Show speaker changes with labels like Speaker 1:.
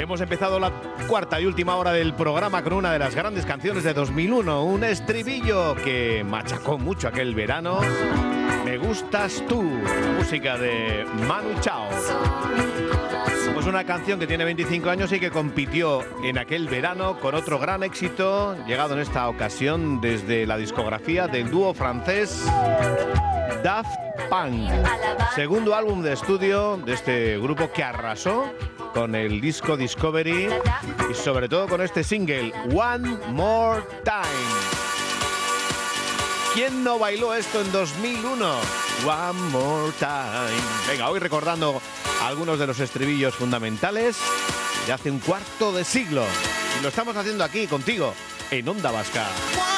Speaker 1: Hemos empezado la cuarta y última hora del programa con una de las grandes canciones de 2001, un estribillo que machacó mucho aquel verano. Me gustas tú, música de Manu Chao. Pues una canción que tiene 25 años y que compitió en aquel verano con otro gran éxito, llegado en esta ocasión desde la discografía del dúo francés Daft Punk. Segundo álbum de estudio de este grupo que arrasó con el disco Discovery y sobre todo con este single One More Time. ¿Quién no bailó esto en 2001? One More Time. Venga, hoy recordando algunos de los estribillos fundamentales de hace un cuarto de siglo. Y lo estamos haciendo aquí contigo en Onda Vasca.